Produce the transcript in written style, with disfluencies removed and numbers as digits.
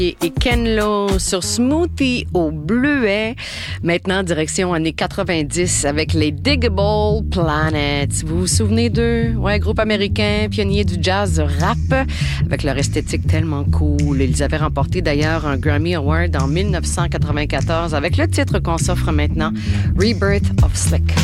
Et Ken Lo sur Smoothie au bleuet. Maintenant, direction années 90 avec les Digable Planets. Vous vous souvenez d'eux? Ouais, groupe américain, pionnier du jazz rap, avec leur esthétique tellement cool. Ils avaient remporté d'ailleurs un Grammy Award en 1994 avec le titre qu'on s'offre maintenant, Rebirth of Slick.